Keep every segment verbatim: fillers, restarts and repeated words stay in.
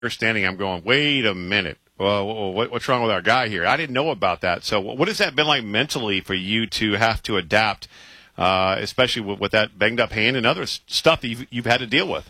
understanding, I'm going, wait a minute. Well, what, what's wrong with our guy here? I didn't know about that. So what has that been like mentally for you to have to adapt, uh, especially with, with that banged-up hand and other stuff that you've, you've had to deal with?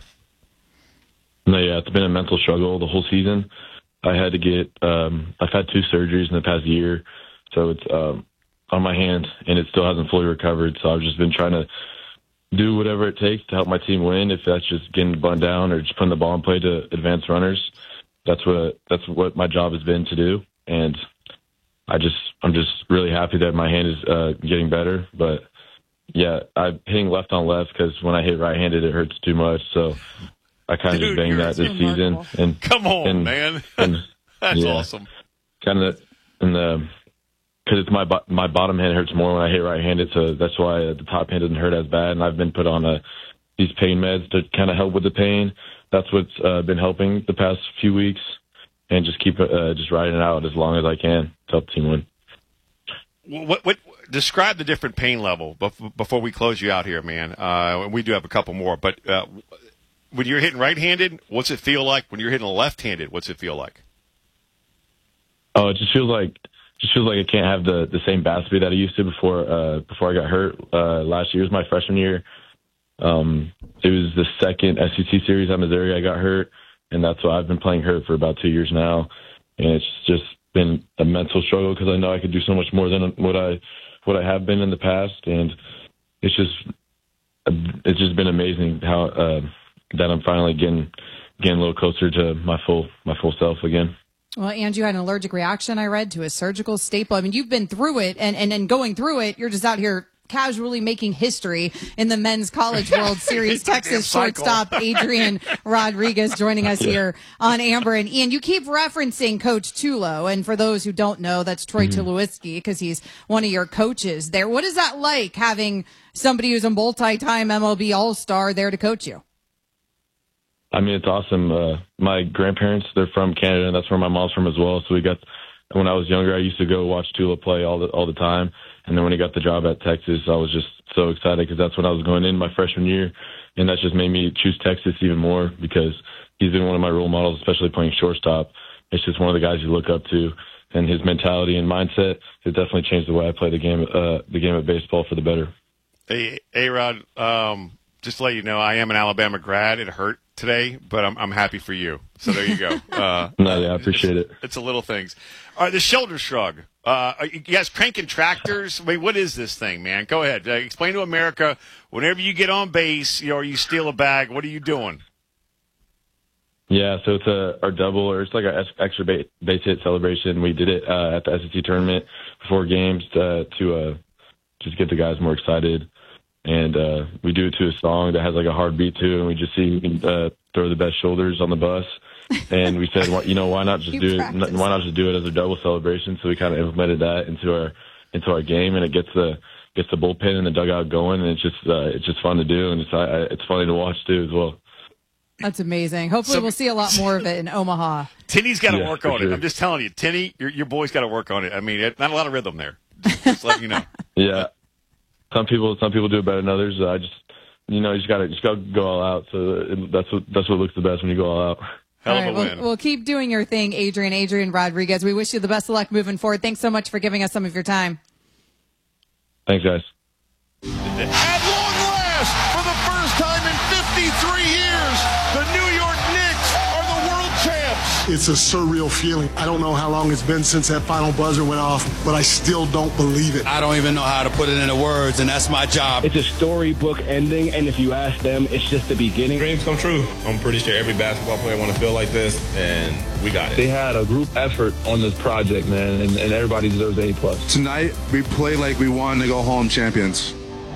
No, yeah, it's been a mental struggle the whole season. I had to get um, – I've had two surgeries in the past year, so it's um, on my hand, and it still hasn't fully recovered. So I've just been trying to do whatever it takes to help my team win, if that's just getting bunned down or just putting the ball in play to advance runners. That's what that's what my job has been to do, and I just I'm just really happy that my hand is uh, getting better. But yeah, I'm hitting left on left because when I hit right-handed, it hurts too much. So I kind of just banged that this remarkable. season. And come on, and, man, and, that's yeah, awesome. Kind of, and the because it's my my bottom hand hurts more when I hit right-handed, so that's why the top hand doesn't hurt as bad. And I've been put on a, these pain meds to kind of help with the pain. That's what's uh, been helping the past few weeks, and just keep uh, just riding it out as long as I can to help the team win. What, what describe the different pain level before we close you out here, man? Uh, we do have a couple more, but uh, when you're hitting right-handed, what's it feel like? When you're hitting left-handed, what's it feel like? Oh, it just feels like just feels like I can't have the, the same bat speed that I used to before uh, before I got hurt. Uh, last year was my freshman year. Um, it was the second S E C series at Missouri I got hurt, and that's why I've been playing hurt for about two years now. And it's just been a mental struggle because I know I could do so much more than what I what I have been in the past, and it's just it's just been amazing how uh, that I'm finally getting getting a little closer to my full my full self again. Well, and you had an allergic reaction, I read, to a surgical staple. I mean, you've been through it, and and and going through it, you're just out here casually making history in the Men's College World Series. Texas shortstop Adrian Rodriguez joining us here on Amber. And Ian, you keep referencing Coach Tulo, and for those who don't know, that's Troy mm-hmm. Tulowitzki, because he's one of your coaches there. What is that like, having somebody who's a multi-time M L B All-Star there to coach you? I mean, it's awesome. Uh, my grandparents, they're from Canada, and that's where my mom's from as well. So we got, when I was younger, I used to go watch Tulo play all the all the time. And then when he got the job at Texas, I was just so excited because that's when I was going in my freshman year. And that just made me choose Texas even more because he's been one of my role models, especially playing shortstop. It's just one of the guys you look up to. And his mentality and mindset has definitely changed the way I play the game, uh, the game of baseball for the better. Hey, A-Rod, um, just to let you know, I am an Alabama grad. It hurt today, but I'm I'm happy for you. So there you go. Uh, no, yeah, I appreciate it's, it. It's the little things. All right, the shoulder shrug. Uh, are you guys cranking tractors? I mean, what is this thing, man? Go ahead. Uh, explain to America, whenever you get on base, you know, or you steal a bag, what are you doing? Yeah, so it's a our double, or it's like an extra base hit celebration. We did it uh, at the S E C tournament before games to, to uh, just get the guys more excited. And uh, we do it to a song that has like a hard beat to it, and we just see we can uh, throw the best shoulders on the bus. And we said, well, you know, why not just do practice. it? Why not just do it as a double celebration? So we kind of implemented that into our into our game, and it gets the gets the bullpen and the dugout going, and it's just uh, it's just fun to do, and it's uh, it's funny to watch too as well. That's amazing. Hopefully, so, we'll see a lot more of it in Omaha. Tinny's got to yeah, work on sure. it. I'm just telling you, Tinny, your your boy's got to work on it. I mean, it, not a lot of rhythm there. Just, just letting you know. Yeah, some people some people do it better than others. I just you know you just got to just got to go all out. So it, that's what that's what looks the best when you go all out. Hell all right, of a well, win. Well, keep doing your thing, Adrian. Adrian Rodriguez. We wish you the best of luck moving forward. Thanks so much for giving us some of your time. Thanks, guys. At long last, for the first time in fifty-three years, the New York Knicks are the world champs. It's a surreal feeling. I don't know how long it's been since that final buzzer went off, but I still don't believe it. I don't even know how to put it into words, and that's my job. It's a storybook ending, and if you ask them, it's just the beginning. Dreams come true. I'm pretty sure every basketball player want to feel like this, and we got it. They had a group effort on this project, man, and, and everybody deserves an A plus. Tonight, we play like we wanted to go home champions.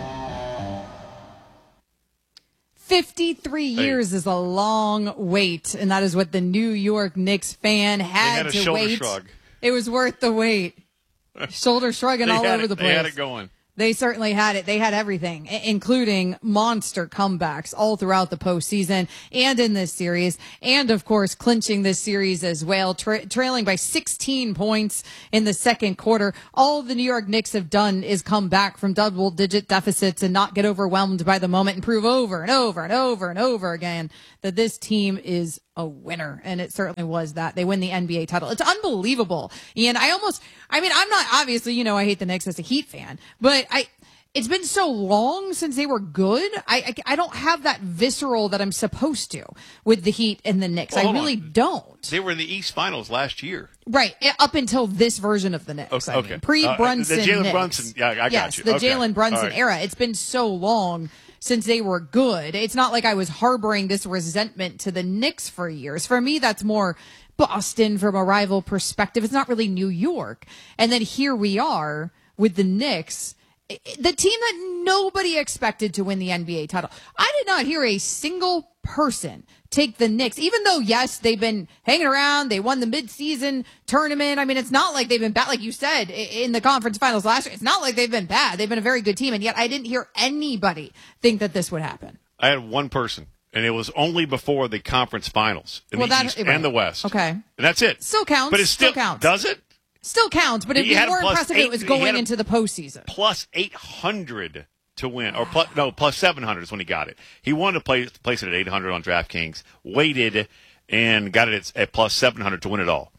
fifty-three years hey. is a long wait, and that is what the New York Knicks fan had, had to wait. Shrug. It was worth the wait. Shoulder shrugging all over it, the place. They had it going. They certainly had it. They had everything, including monster comebacks all throughout the postseason and in this series. And, of course, clinching this series as well, tra- trailing by sixteen points in the second quarter. All the New York Knicks have done is come back from double-digit deficits and not get overwhelmed by the moment and prove over and over and over and over again that this team is a winner. And it certainly was that. They win the N B A title. It's unbelievable. Ian, I almost, I mean, I'm not, obviously, you know, I hate the Knicks as a Heat fan, but I, it's been so long since they were good. I, I, I don't have that visceral that I'm supposed to with the Heat and the Knicks. Well, I really on. don't. They were in the East Finals last year. Right. Up until this version of the Knicks. Okay. I mean, pre-Brunson uh, the Jalen Knicks. Brunson. Yeah, I got yes, you. the okay. Jalen Brunson right. era. It's been so long since they were good. It's not like I was harboring this resentment to the Knicks for years. For me, that's more Boston from a rival perspective. It's not really New York. And then here we are with the Knicks, the team that nobody expected to win the N B A title. I did not hear a single person take the Knicks, even though, yes, they've been hanging around. They won the midseason tournament. I mean, it's not like they've been bad, like you said, in the conference finals last year. It's not like they've been bad. They've been a very good team, and yet I didn't hear anybody think that this would happen. I had one person, and it was only before the conference finals in well, the that, East right. and the West. Okay. And that's it. Still counts. But it still, still counts. Does it? Still counts, but it'd He be had a more plus impressive eight- if it was he going had a into the postseason. Plus eight hundred to win, or plus, no, plus seven hundred is when he got it. He wanted to play, place it at eight hundred on DraftKings, waited, and got it at, at plus seven hundred to win it all.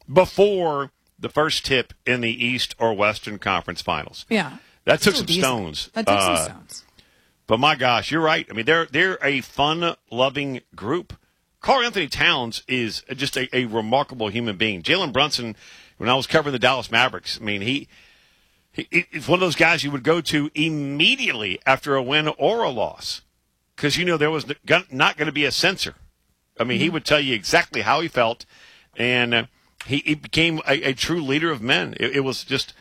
Before the first tip in the East or Western Conference Finals. Yeah. That took Still some decent. stones. That took Uh, some stones. But my gosh, you're right. I mean, they're they're a fun-loving group. Karl Anthony Towns is just a, a remarkable human being. Jalen Brunson, when I was covering the Dallas Mavericks, I mean, he, he it's one of those guys you would go to immediately after a win or a loss because, you know, there was not going to be a censor. I mean, mm-hmm. he would tell you exactly how he felt, and uh, he, he became a, a true leader of men. It, it was just,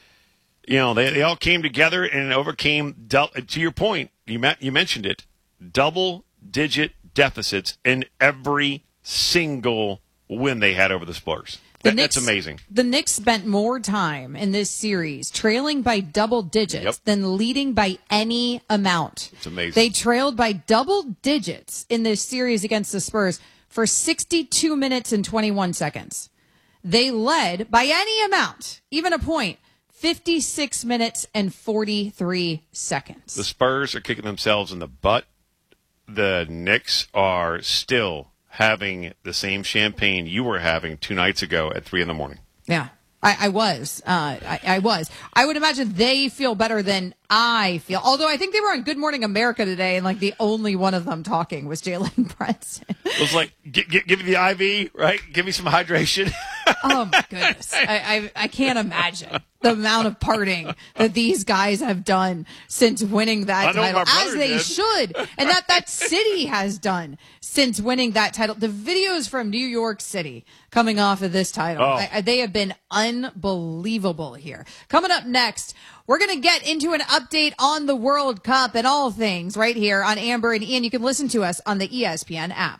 you know, they, they all came together and overcame, du- to your point, you, ma- you mentioned it, double-digit deficits in every single win they had over the Spurs. That, Knicks, that's amazing. The Knicks spent more time in this series trailing by double digits yep. than leading by any amount. It's amazing. They trailed by double digits in this series against the Spurs for sixty-two minutes and twenty-one seconds. They led by any amount, even a point, fifty-six minutes and forty-three seconds. The Spurs are kicking themselves in the butt. The Knicks are still having the same champagne you were having two nights ago at three in the morning. Yeah, I, I was. Uh, I, I was. I would imagine they feel better than I feel. Although I think they were on Good Morning America today, and like the only one of them talking was Jalen Brunson. It was like, g- g- give me the I V, right? Give me some hydration. Oh my goodness, I, I I can't imagine the amount of partying that these guys have done since winning that title, as they did. should, and that that city has done since winning that title. The videos from New York City coming off of this title, oh. I, I, they have been unbelievable here. Coming up next, we're going to get into an update on the World Cup and all things right here on Amber and Ian. You can listen to us on the E S P N app.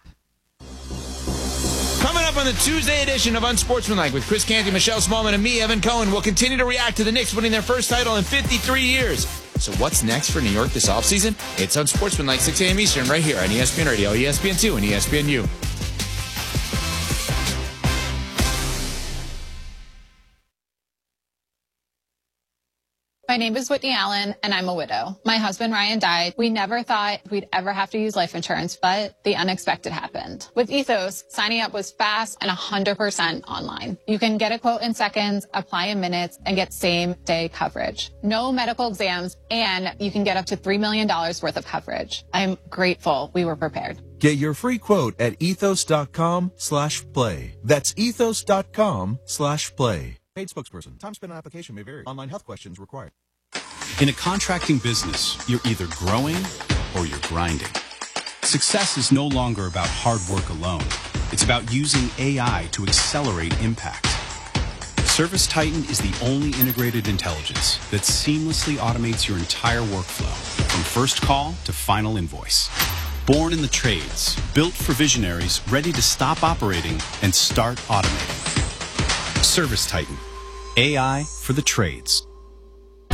Coming up on the Tuesday edition of Unsportsmanlike with Chris Canty, Michelle Smallman, and me, Evan Cohen, we'll continue to react to the Knicks winning their first title in fifty-three years. So what's next for New York this offseason? It's Unsportsmanlike, six a.m. Eastern, right here on E S P N Radio, E S P N two, and E S P N U. My name is Whitney Allen, and I'm a widow. My husband, Ryan, died. We never thought we'd ever have to use life insurance, but the unexpected happened. With Ethos, signing up was fast and one hundred percent online. You can get a quote in seconds, apply in minutes, and get same-day coverage. No medical exams, and you can get up to three million dollars worth of coverage. I'm grateful we were prepared. Get your free quote at ethos.com slash play. That's ethos.com slash play. Paid spokesperson. Time spent on application may vary. Online health questions required. In a contracting business, you're either growing or you're grinding. Success is no longer about hard work alone. It's about using A I to accelerate impact. ServiceTitan is the only integrated intelligence that seamlessly automates your entire workflow, from first call to final invoice. Born in the trades, built for visionaries ready to stop operating and start automating. ServiceTitan, A I for the trades. Point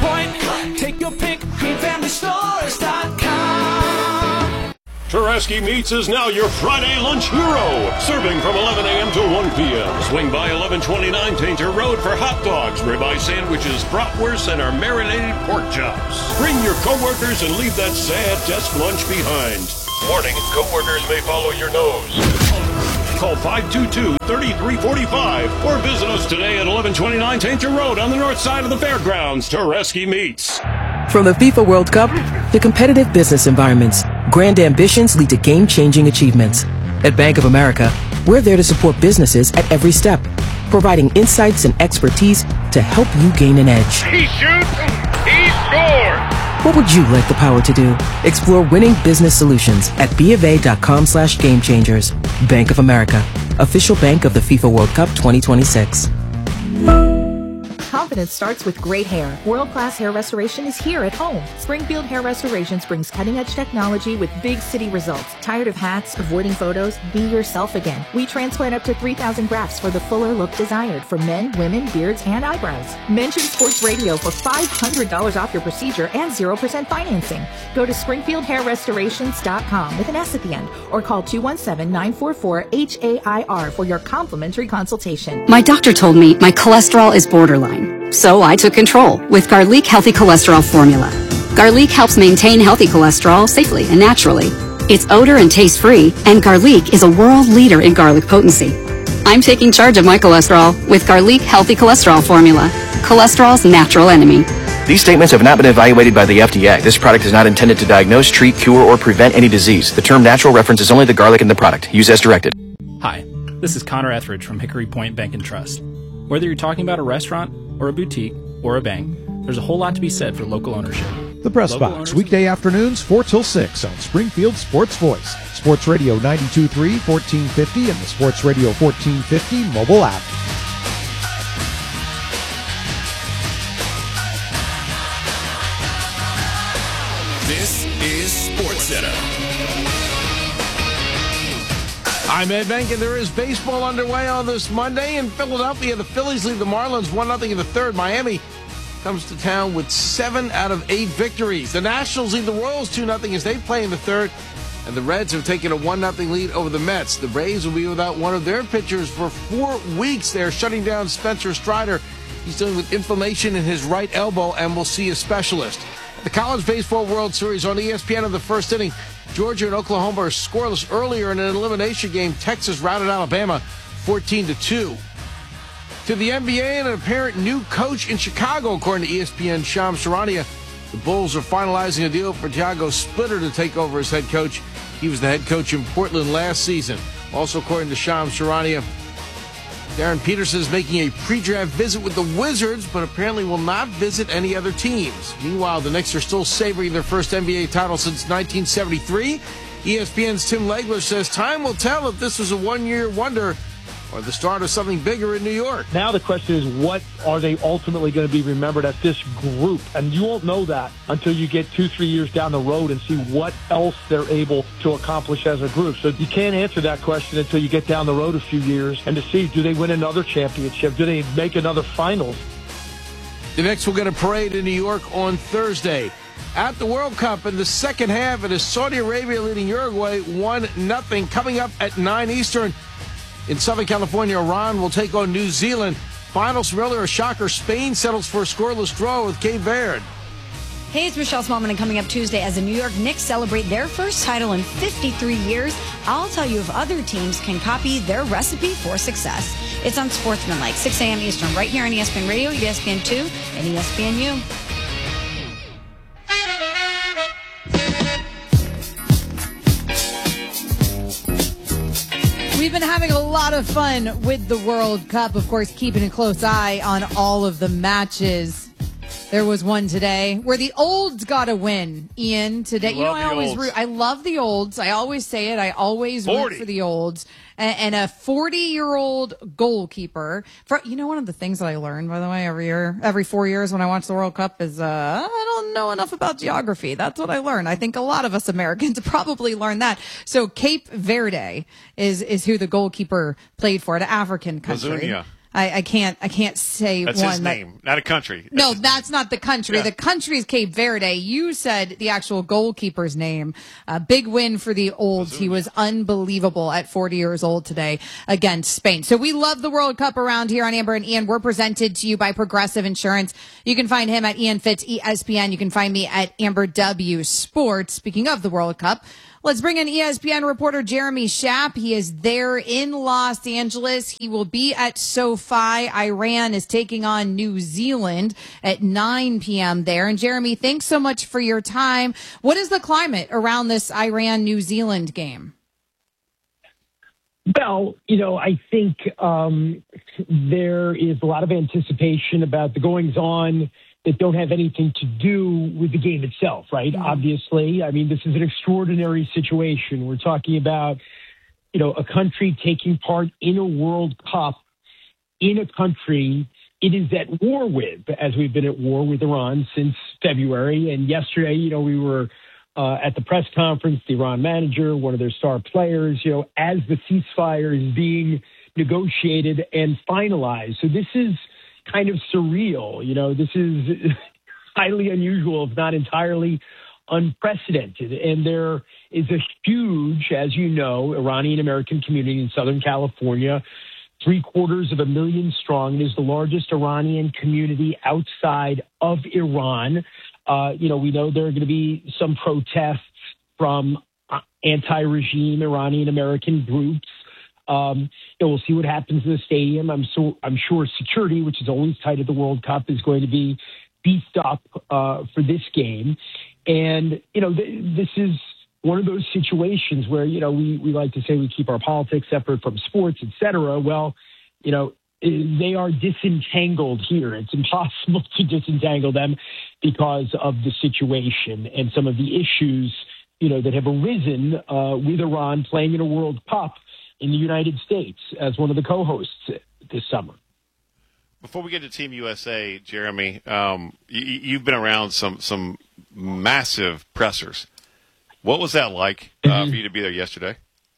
Take your pick, green family stores dot com. Tereski Meats is now your Friday lunch hero. Serving from eleven a.m. to one p.m. Swing by eleven twenty-nine Tainter Road for hot dogs, ribeye sandwiches, bratwurst, and our marinated pork chops. Bring your coworkers and leave that sad desk lunch behind. Warning, coworkers may follow your nose. Call five two two, three three four five or visit us today at eleven twenty-nine Tainter Road on the north side of the fairgrounds. Tereski Meats. From the FIFA World Cup to competitive business environments, grand ambitions lead to game-changing achievements. At Bank of America, we're there to support businesses at every step, providing insights and expertise to help you gain an edge. He shoots, he scores! What would you like the power to do? Explore winning business solutions at bofa.com slash game changers. Bank of America, official bank of the FIFA World Cup twenty twenty-six. Confidence starts with great hair. World-class hair restoration is here at home. Springfield Hair Restorations brings cutting-edge technology with big city results. Tired of hats, avoiding photos? Be yourself again. We transplant up to three thousand grafts for the fuller look desired for men, women, beards, and eyebrows. Mention Sports Radio for five hundred dollars off your procedure and zero percent financing. Go to springfield hair restorations dot com with an S at the end or call two one seven, nine four four, H A I R for your complimentary consultation. My doctor told me my cholesterol is borderline. So I took control with Garlic Healthy Cholesterol Formula. Garlic helps maintain healthy cholesterol safely and naturally. It's odor and taste free, and Garlic is a world leader in garlic potency. I'm taking charge of my cholesterol with Garlic Healthy Cholesterol Formula, cholesterol's natural enemy. These statements have not been evaluated by the F D A. This product is not intended to diagnose, treat, cure, or prevent any disease. The term natural references only the garlic in the product. Use as directed. Hi, this is Connor Etheridge from Hickory Point Bank and Trust. Whether you're talking about a restaurant, or a boutique, or a bank, there's a whole lot to be said for local ownership. The Press local Box, weekday afternoons, four till six on Springfield Sports Voice, Sports Radio ninety-two point three, fourteen fifty, and the Sports Radio fourteen fifty mobile app. This is Sports Center. I'm Ed Bank, and there is baseball underway on this Monday in Philadelphia. The Phillies lead the Marlins one nothing in the third. Miami comes to town with seven out of eight victories. The Nationals lead the Royals two nothing as they play in the third. And the Reds have taken a one nothing lead over the Mets. The Rays will be without one of their pitchers for four weeks. They're shutting down Spencer Strider. He's dealing with inflammation in his right elbow and will see a specialist. The College Baseball World Series on E S P N in the first inning. Georgia and Oklahoma are scoreless earlier in an elimination game. Texas routed Alabama fourteen to two. To the N B A and an apparent new coach in Chicago, according to E S P N Shams Charania. The Bulls are finalizing a deal for Thiago Splitter to take over as head coach. He was the head coach in Portland last season. Also, according to Shams Charania, Darren Peterson is making a pre-draft visit with the Wizards, but apparently will not visit any other teams. Meanwhile, the Knicks are still savoring their first N B A title since nineteen seventy-three. E S P N's Tim Legler says time will tell if this was a one-year wonder or the start of something bigger in New York. Now the question is, what are they ultimately going to be remembered as this group? And you won't know that until you get two, three years down the road and see what else they're able to accomplish as a group. So you can't answer that question until you get down the road a few years and to see, do they win another championship? Do they make another finals? The Knicks will get a parade in New York on Thursday. At the World Cup in the second half, it is Saudi Arabia leading Uruguay one nothing. Coming up at nine Eastern. In Southern California, Iran will take on New Zealand. Finals from earlier, a shocker. Spain settles for a scoreless draw with Cape Verde. Hey, it's Michelle Smallman, and coming up Tuesday, as the New York Knicks celebrate their first title in fifty-three years, I'll tell you if other teams can copy their recipe for success. It's on Sportsmanlike, six a.m. Eastern, right here on E S P N Radio, E S P N two, and E S P N U. We've been having a lot of fun with the World Cup, of course, keeping a close eye on all of the matches. There was one today where the olds got to win, Ian, today. You know, I always root, I love the olds. I always say it. I always root for the olds. And, and a forty-year-old goalkeeper. For, you know, one of the things that I learned, by the way, every year, every four years when I watch the World Cup is uh, I don't know enough about geography. That's what I learned. I think a lot of us Americans probably learned that. So Cape Verde is, is who the goalkeeper played for, an African country. Lazunia. I, I can't. I can't say That's one. his name, that, not a country. That's no, that's not the country. Yeah. The country is Cape Verde. You said the actual goalkeeper's name. A big win for the Olds. He was unbelievable at forty years old today against Spain. So we love the World Cup around here on Amber and Ian. We're presented to you by Progressive Insurance. You can find him at Ian Fitz, E S P N. You can find me at Amber W Sports. Speaking of the World Cup, let's bring in E S P N reporter Jeremy Schaap. He is there in Los Angeles. He will be at SoFi. Iran is taking on New Zealand at nine p.m. there. And Jeremy, thanks so much for your time. What is the climate around this Iran-New Zealand game? Well, you know, I think um, there is a lot of anticipation about the goings-on that don't have anything to do with the game itself, right? Mm-hmm. Obviously, I mean, this is an extraordinary situation. We're talking about, you know, a country taking part in a World Cup in a country it is at war with, as we've been at war with Iran since February. And yesterday, you know, we were uh, at the press conference, the Iran manager, one of their star players, you know, as the ceasefire is being negotiated and finalized. So this is kind of surreal. You know, this is highly unusual, if not entirely unprecedented. And there is a huge, as you know, Iranian American community in Southern California, three quarters of a million strong. It is the largest Iranian community outside of Iran. Uh, you know, we know there are going to be some protests from uh, anti-regime Iranian American groups. Um, you know, we'll see what happens in the stadium. I'm so I'm sure security, which is always tight at the World Cup, is going to be beefed up uh, for this game. And you know, th- this is one of those situations where, you know, we, we like to say we keep our politics separate from sports, et cetera. Well, you know, they are disentangled here. It's impossible to disentangle them because of the situation and some of the issues, you know, that have arisen uh, with Iran playing in a World Cup in the United States as one of the co-hosts this summer. Before we get to Team U S A, Jeremy, um, you, you've been around some, some massive pressers. What was that like uh, mm-hmm. for you to be there yesterday?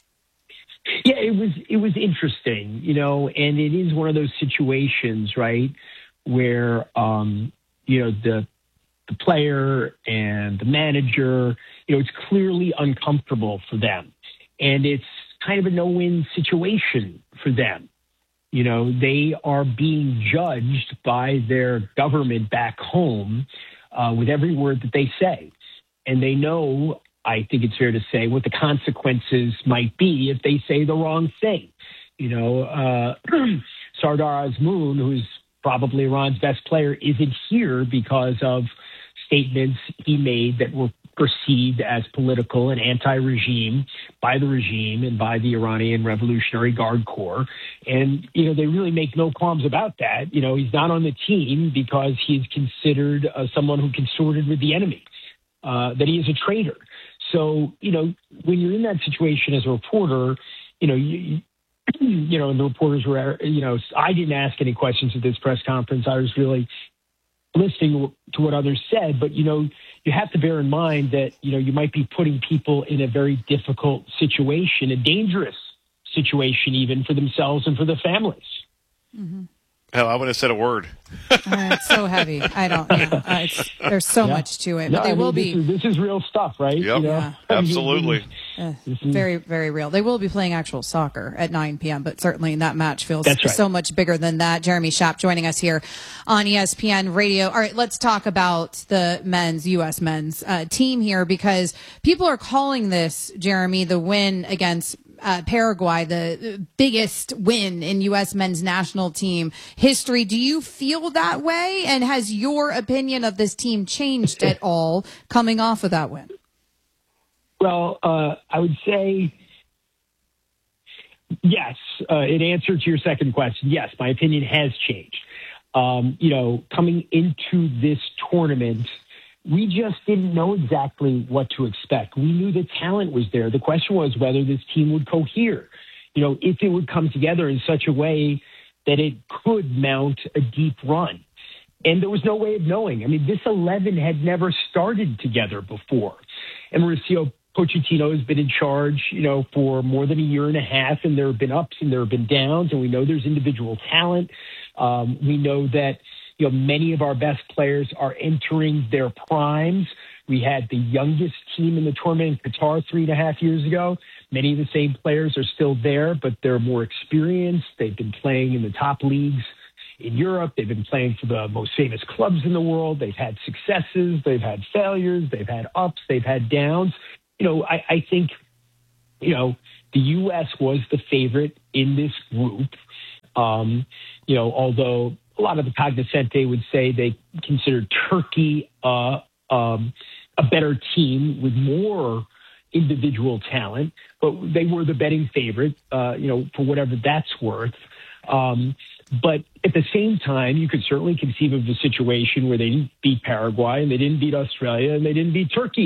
Yeah, it was it was interesting, you know, and it is one of those situations, right, where um, you know the the player and the manager, you know, it's clearly uncomfortable for them, and it's kind of a no-win situation for them. You know, they are being judged by their government back home uh, with every word that they say, and they know, I think it's fair to say, what the consequences might be if they say the wrong thing. You know, uh, Sardar Azmoun, who's probably Iran's best player, isn't here because of statements he made that were perceived as political and anti-regime by the regime and by the Iranian Revolutionary Guard Corps. And, you know, they really make no qualms about that. You know, he's not on the team because he's considered uh, someone who consorted with the enemy, uh, that he is a traitor. So, you know, when you're in that situation as a reporter, you know, you, you know, and the reporters were, you know, I didn't ask any questions at this press conference. I was really listening to what others said. But, you know, you have to bear in mind that, you know, you might be putting people in a very difficult situation, a dangerous situation even for themselves and for their families. Mm-hmm. Hell, I wouldn't have said a word. uh, it's so heavy. I don't know. Uh, it's, there's so yeah. much to it. But no, they I mean, will this be. Is, this is real stuff, right? Yep. You know? Yeah, absolutely. Uh, very, very real. They will be playing actual soccer at nine p.m., but certainly that match feels right. so much bigger than that. Jeremy Schaap joining us here on E S P N Radio. All right, let's talk about the men's, U S men's uh, team here, because people are calling this, Jeremy, the win against Uh, Paraguay, the biggest win in U S men's national team history. Do you feel that way? And has your opinion of this team changed at all coming off of that win? Well, uh, I would say yes. Uh, in answer to your second question, yes, my opinion has changed. Um, you know, coming into this tournament, we just didn't know exactly what to expect. We knew the talent was there. The question was whether this team would cohere, you know, if it would come together in such a way that it could mount a deep run. And there was no way of knowing. I mean, this eleven had never started together before. And Mauricio Pochettino has been in charge, you know, for more than a year and a half, and there have been ups and there have been downs, and we know there's individual talent. Um, we know that, you know, many of our best players are entering their primes. We had the youngest team in the tournament in Qatar three and a half years ago. Many of the same players are still there, but they're more experienced. They've been playing in the top leagues in Europe. They've been playing for the most famous clubs in the world. They've had successes. They've had failures. They've had ups. They've had downs. You know, I, I think, you know, the U S was the favorite in this group. Um, you know, although a lot of the cognoscente would say they consider Turkey uh, um, a better team with more individual talent, but they were the betting favorite, uh, you know, for whatever that's worth. Um, but at the same time, you could certainly conceive of a situation where they didn't beat Paraguay and they didn't beat Australia and they didn't beat Turkey.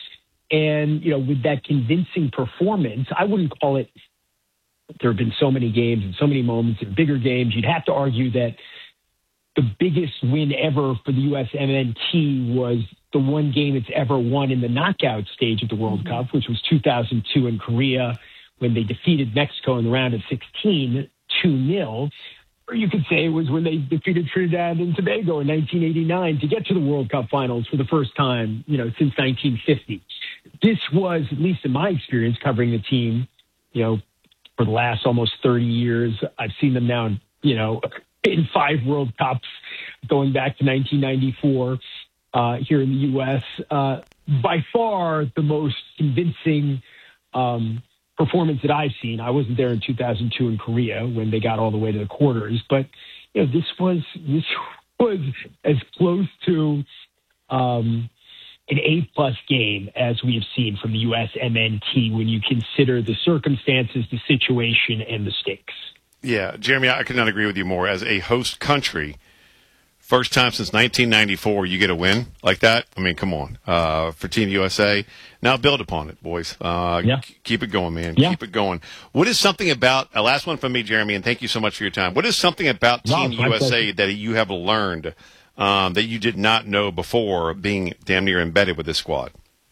And, you know, with that convincing performance, I wouldn't call it, there have been so many games and so many moments in bigger games. You'd have to argue that the biggest win ever for the U S M N T was the one game it's ever won in the knockout stage of the World mm-hmm. Cup, which was two thousand two in Korea when they defeated Mexico in the round of sixteen, two nil. Or you could say it was when they defeated Trinidad and Tobago in nineteen eighty-nine to get to the World Cup finals for the first time, you know, since nineteen fifty. This was, at least in my experience covering the team, you know, for the last almost thirty years. I've seen them now, you know, in five World Cups going back to nineteen ninety-four uh, here in the U S. Uh, by far the most convincing um, performance that I've seen. I wasn't there in two thousand two in Korea when they got all the way to the quarters, but you know, this was this was as close to um, an A-plus game as we have seen from the U S M N T when you consider the circumstances, the situation, and the stakes. Yeah, Jeremy, I could not agree with you more. As a host country, first time since nineteen ninety-four you get a win like that. I mean, come on. Uh, for Team U S A. Now build upon it, boys. Uh, yeah. c- keep it going, man. Yeah. Keep it going. What is something about, a uh, last one from me, Jeremy, and thank you so much for your time. What is something about No, Team U S A pleasure. that you have learned um, that you did not know before being damn near embedded with this squad?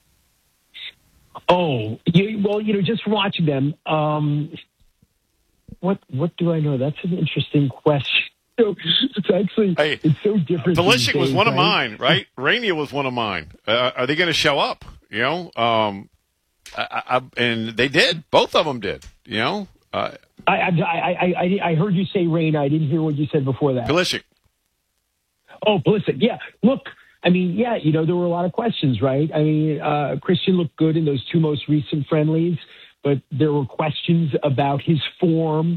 Oh, you, well, you know, just watching them, um, what what do I know? That's an interesting question. So it's actually hey, it's so different. Pulisic was one right? of mine, right? Rainier was one of mine. Uh, are they going to show up? You know, um, I, I, and they did. Both of them did. You know, uh, I, I I I I heard you say Rain. I didn't hear what you said before that. Pulisic. Oh, Pulisic. Yeah. Look, I mean, yeah. You know, there were a lot of questions, right? I mean, uh, Christian looked good in those two most recent friendlies, but there were questions about his form.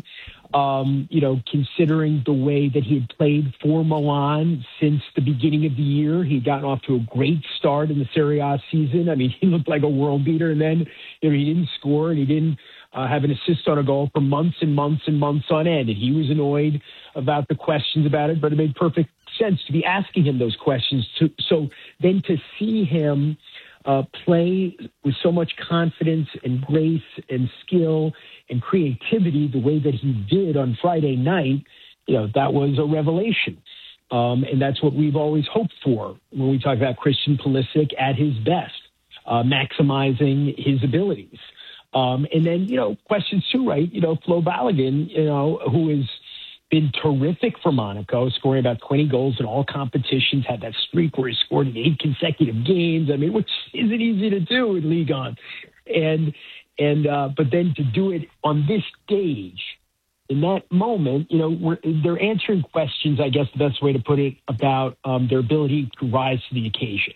Um, you know, considering the way that he had played for Milan since the beginning of the year, he'd gotten off to a great start in the Serie A season. I mean, he looked like a world beater, and then you know he didn't score and he didn't uh, have an assist on a goal for months and months and months on end. And he was annoyed about the questions about it, but it made perfect sense to be asking him those questions. To, so then to see him Uh, play with so much confidence and grace and skill and creativity the way that he did on Friday night, you know, that was a revelation. Um, and that's what we've always hoped for when we talk about Christian Pulisic at his best, uh, maximizing his abilities. Um, and then, you know, questions too, right? You know, Flo Balogun, you know, who is been terrific for Monaco, scoring about twenty goals in all competitions, had that streak where he scored in eight consecutive games. I mean, which isn't easy to do in Ligue one. And, and, uh, but then to do it on this stage, in that moment, you know, we're, they're answering questions, I guess the best way to put it, about um, their ability to rise to the occasion.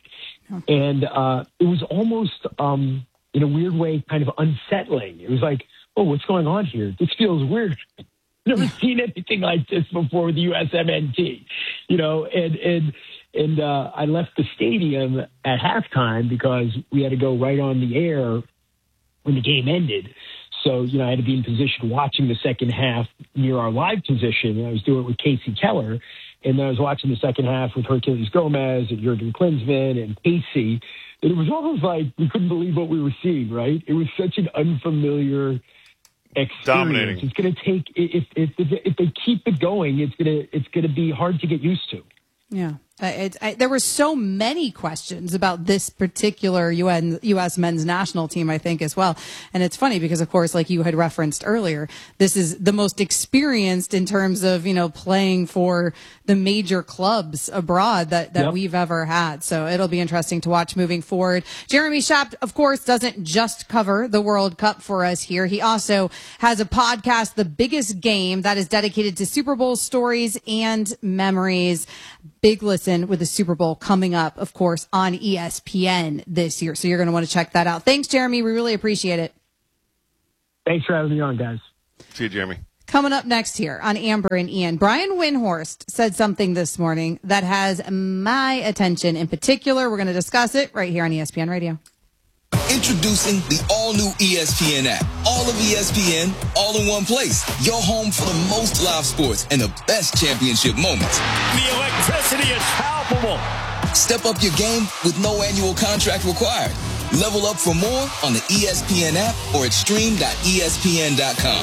And uh, it was almost, um, in a weird way, kind of unsettling. It was like, oh, what's going on here? This feels weird. Never seen anything like this before with the U S M N T, you know, and, and, and, uh, I left the stadium at halftime because we had to go right on the air when the game ended. So, you know, I had to be in position watching the second half near our live position. I was doing it with Casey Keller, and then I was watching the second half with Herculez Gomez and Jurgen Klinsmann and Casey. And it was almost like we couldn't believe what we were seeing, right? It was such an unfamiliar experience. Dominating. It's going to take if, if if if they keep it going, it's gonna it's gonna be hard to get used to. Yeah. Uh, it, I, there were so many questions about this particular U N, U S men's national team, I think, as well. And it's funny because, of course, like you had referenced earlier, this is the most experienced in terms of, you know, playing for the major clubs abroad that, that Yep. we've ever had. So it'll be interesting to watch moving forward. Jeremy Schaap, of course, doesn't just cover the World Cup for us here. He also has a podcast, The Biggest Game, that is dedicated to Super Bowl stories and memories. Big listen with the Super Bowl coming up, of course, on E S P N this year. So you're going to want to check that out. Thanks, Jeremy. We really appreciate it. Thanks for having me on, guys. See you, Jeremy. Coming up next here on Amber and Ian, Brian Windhorst said something this morning that has my attention in particular. We're going to discuss it right here on E S P N Radio. Introducing the all-new E S P N app. All of E S P N, all in one place. Your home for the most live sports and the best championship moments. The electricity is palpable. Step up your game with no annual contract required. Level up for more on the E S P N app or at stream dot E S P N dot com.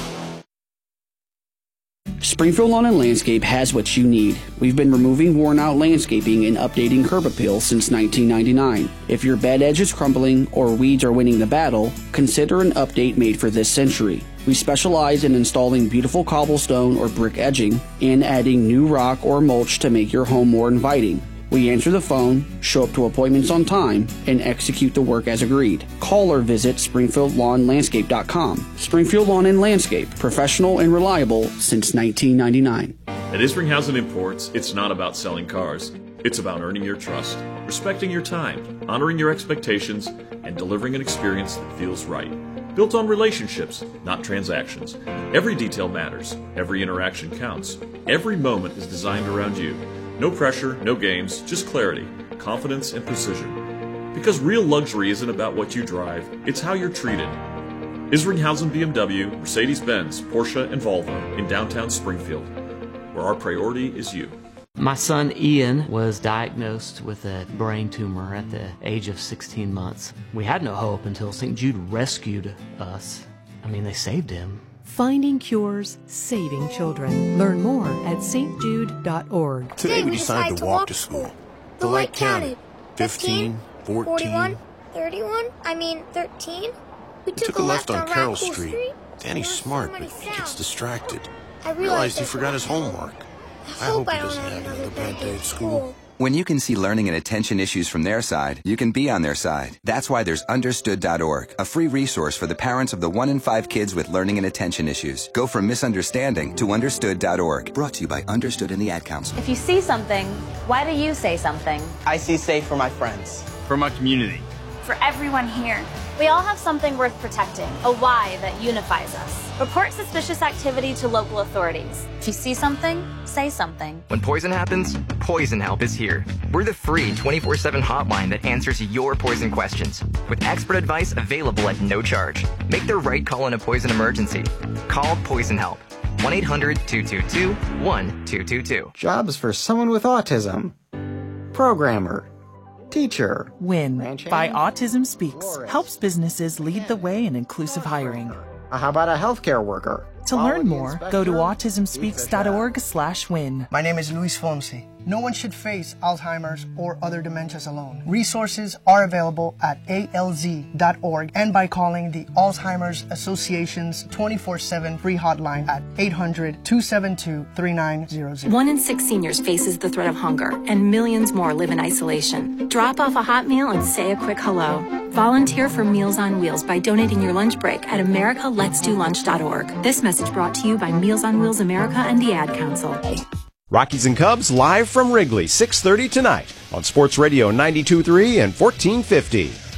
Springfield Lawn and Landscape has what you need. We've been removing worn-out landscaping and updating curb appeal since nineteen ninety-nine. If your bed edge is crumbling or weeds are winning the battle, consider an update made for this century. We specialize in installing beautiful cobblestone or brick edging and adding new rock or mulch to make your home more inviting. We answer the phone, show up to appointments on time, and execute the work as agreed. Call or visit springfield lawn landscape dot com. Springfield Lawn and Landscape, professional and reliable since nineteen ninety-nine. At Isringhausen Imports, it's not about selling cars. It's about earning your trust, respecting your time, honoring your expectations, and delivering an experience that feels right. Built on relationships, not transactions. Every detail matters. Every interaction counts. Every moment is designed around you. No pressure, no games, just clarity, confidence, and precision. Because real luxury isn't about what you drive, it's how you're treated. Isringhausen B M W, Mercedes-Benz, Porsche, and Volvo in downtown Springfield, where our priority is you. My son Ian was diagnosed with a brain tumor at the age of sixteen months. We had no hope until Saint Jude rescued us. I mean, they saved him. Finding cures, saving children. Learn more at s t jude dot org. Today we decided to walk to school. The light counted. fifteen, fourteen. forty-one, thirty-one, I mean thirteen. We took, took a left on Carroll Street. Street. Danny's smart, but he gets distracted. I realized he forgot his homework. I hope I don't have another bad day at school. When you can see learning and attention issues from their side, you can be on their side. That's why there's understood dot org, a free resource for the parents of the one in five kids with learning and attention issues. Go from misunderstanding to understood dot org. Brought to you by Understood and the Ad Council. If you see something, why do you say something? I see safe for my friends. For my community. For everyone here. We all have something worth protecting, a why that unifies us. Report suspicious activity to local authorities. If you see something, say something. When poison happens, Poison Help is here. We're the free twenty-four seven hotline that answers your poison questions, with expert advice available at no charge. Make the right call in a poison emergency. Call Poison Help. one eight hundred two two two one two two two. Jobs for someone with autism. Programmer. Teacher. WIN by Autism Speaks helps businesses lead the way in inclusive hiring. How about a healthcare worker? To learn more, go to autism speaks dot org slash win. My name is Luis Fonsi. No one should face Alzheimer's or other dementias alone. Resources are available at A L Z dot org and by calling the Alzheimer's Association's twenty-four seven free hotline at eight hundred two seven two three nine zero zero. One in six seniors faces the threat of hunger, and millions more live in isolation. Drop off a hot meal and say a quick hello. Volunteer for Meals on Wheels by donating your lunch break at america lets do lunch dot org. This message brought to you by Meals on Wheels America and the Ad Council. Rockies and Cubs live from Wrigley, six thirty tonight on Sports Radio ninety-two point three and fourteen fifty.